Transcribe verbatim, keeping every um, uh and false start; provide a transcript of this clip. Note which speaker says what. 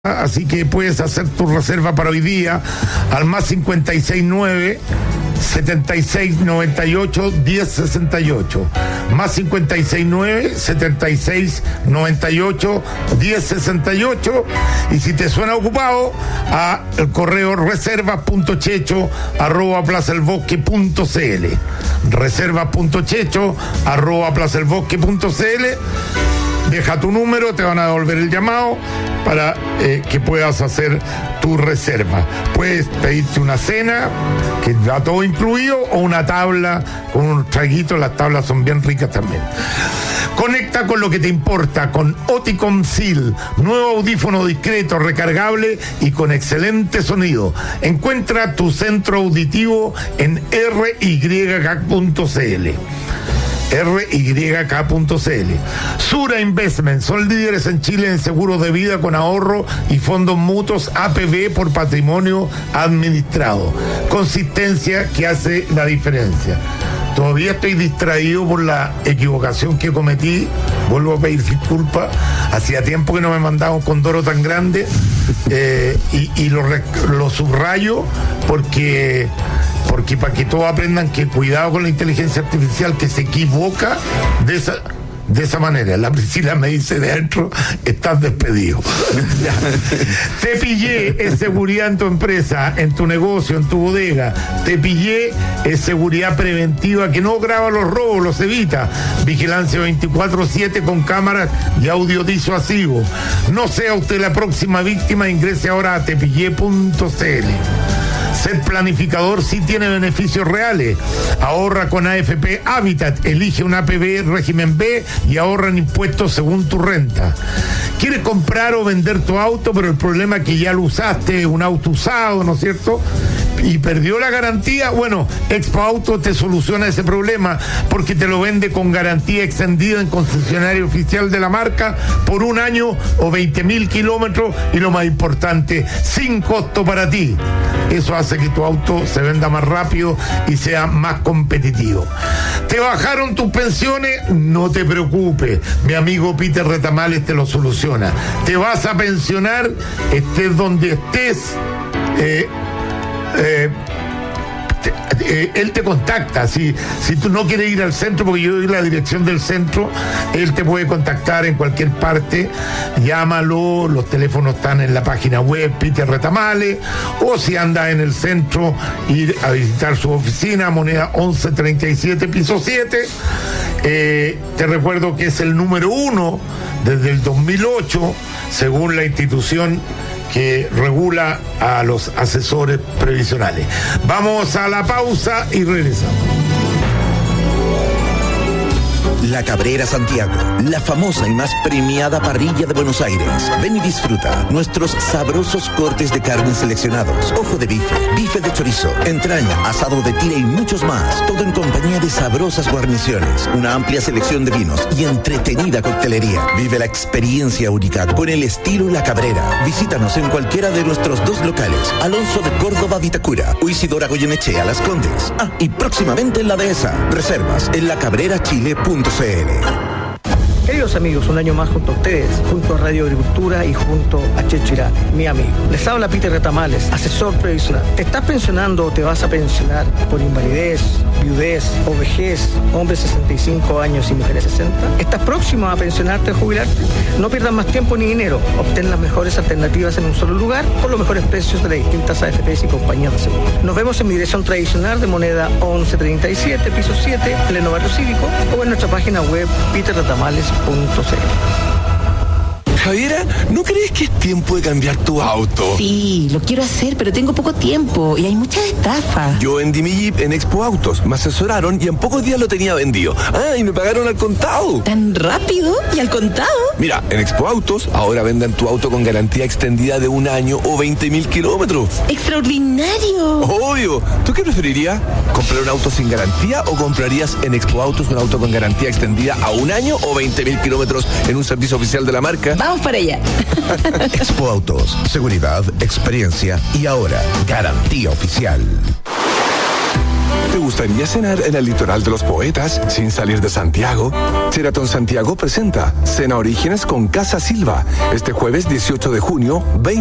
Speaker 1: Así que puedes hacer tu reserva para hoy día al más cincuenta y seis nueve, setenta y seis noventa y ocho, diez sesenta y ocho. Más cincuenta y seis nueve, setenta y seis noventa y ocho, diez sesenta y ocho. Y si te suena ocupado, a el correo reservas.checho arroba plazaelbosque.cl. Reservas.checho arroba plazaelbosque.cl. Deja tu número, te van a devolver el llamado para eh, que puedas hacer tu reserva. Puedes pedirte una cena, que va todo incluido, o una tabla con unos traguitos. Las tablas son bien ricas también. Conecta con lo que te importa con Oticom Seal, nuevo audífono discreto, recargable y con excelente sonido. Encuentra tu centro auditivo en r y k punto c l. r y k punto c l. Sura Investment son líderes en Chile en seguros de vida con ahorro y fondos mutuos A P B por patrimonio administrado. Consistencia que hace la diferencia. Todavía estoy distraído por la equivocación que cometí. Vuelvo a pedir disculpas. Hacía tiempo que no me mandaba un condoro tan grande. Eh, y y lo, lo subrayo porque... Porque para que todos aprendan que cuidado con la inteligencia artificial, que se equivoca de esa, de esa manera. La Priscila me dice de adentro, estás despedido. Te pillé, es seguridad en tu empresa, en tu negocio, en tu bodega. Te pillé, es seguridad preventiva que no graba los robos, los evita. Vigilancia veinticuatro siete con cámaras y audio disuasivo. No sea usted la próxima víctima, ingrese ahora a tepillé punto c l. Ser planificador sí tiene beneficios reales. Ahorra con A F P Habitat. Elige un A P B régimen B y ahorra en impuestos según tu renta. ¿Quieres comprar o vender tu auto, pero el problema es que ya lo usaste, un auto usado, ¿no es cierto? Y perdió la garantía? Bueno, Expo Auto te soluciona ese problema porque te lo vende con garantía extendida en concesionario oficial de la marca por un año o veinte mil kilómetros, y lo más importante, sin costo para ti. Eso hace que tu auto se venda más rápido y sea más competitivo. ¿Te bajaron tus pensiones? No te preocupes, mi amigo Peter Retamales te lo soluciona. Te vas a pensionar, estés donde estés. eh, Eh, te, eh, él te contacta. Si, si tú no quieres ir al centro, porque yo doy la dirección del centro, él te puede contactar en cualquier parte. Llámalo, los teléfonos están en la página web Peter Retamales, o si andas en el centro, ir a visitar su oficina, Moneda once treinta y siete, piso siete. Eh, te recuerdo que es el número uno desde el dos mil ocho, según la institución que regula a los asesores previsionales. Vamos a la pausa y regresamos.
Speaker 2: La Cabrera Santiago, la famosa y más premiada parrilla de Buenos Aires. Ven y disfruta nuestros sabrosos cortes de carne seleccionados, ojo de bife, bife de chorizo, entraña, asado de tira y muchos más. Todo en compañía de sabrosas guarniciones, una amplia selección de vinos y entretenida coctelería. Vive la experiencia única con el estilo La Cabrera. Visítanos en cualquiera de nuestros dos locales, Alonso de Córdoba, Vitacura, o Isidora Goyenechea, Las Condes. Ah, y próximamente en La Dehesa. Reservas en la cabrera chile punto c l.
Speaker 3: Queridos amigos, un año más junto a ustedes, junto a Radio Agricultura y junto a Checho Irán, mi amigo. Les habla Peter Retamales, asesor previsional. ¿Te estás pensionando o te vas a pensionar por invalidez, viudez o vejez, hombres sesenta y cinco años y mujeres sesenta? ¿Estás próximo a pensionarte o jubilarte? No pierdas más tiempo ni dinero. Obtén las mejores alternativas en un solo lugar por los mejores precios de las distintas A F Pes y compañías de seguro. Nos vemos en mi dirección tradicional de Moneda once treinta y siete, piso siete, pleno barrio cívico, o en nuestra página web peter retamales punto c l.
Speaker 4: Javiera, ¿no crees que es tiempo de cambiar tu auto?
Speaker 5: Sí, lo quiero hacer, pero tengo poco tiempo y hay muchas estafas.
Speaker 4: Yo vendí mi Jeep en Expo Autos, me asesoraron y en pocos días lo tenía vendido. Ah, y me pagaron al contado.
Speaker 5: ¿Tan rápido? ¿Y al contado?
Speaker 4: Mira, en Expo Autos ahora venden tu auto con garantía extendida de un año o veinte mil kilómetros.
Speaker 5: ¡Extraordinario!
Speaker 4: Obvio. ¿Tú qué preferirías? ¿Comprar un auto sin garantía o comprarías en Expo Autos un auto con garantía extendida a un año o veinte mil kilómetros en un servicio oficial de la marca?
Speaker 5: Vamos para allá.
Speaker 2: Expo Autos, seguridad, experiencia y ahora garantía oficial.
Speaker 4: ¿Te gustaría cenar en el litoral de los poetas sin salir de Santiago? Sheraton Santiago presenta Cena Orígenes con Casa Silva este jueves dieciocho de junio, veinte